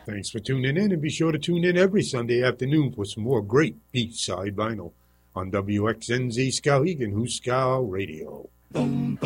Thanks for tuning in, and be sure to tune in every Sunday afternoon for some more great B-side vinyl on WXNZ Skowhegan Huskow Radio.